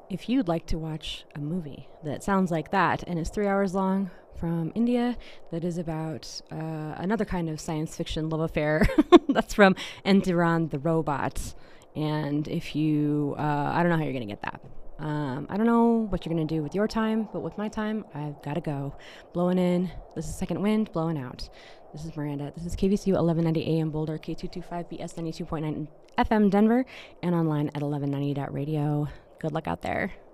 If you'd like to watch a movie that sounds like that and is 3 hours long from India, that is about another kind of science fiction love affair, that's from Endiran the Robot. And if you, I don't know how you're going to get that. I don't know what you're going to do with your time, but with my time, I've got to go. Blowing in. This is Second Wind, blowing out. This is Miranda. This is KVCU 1190 AM Boulder, K225BS 92.9 FM Denver, and online at 1190.radio. Good luck out there.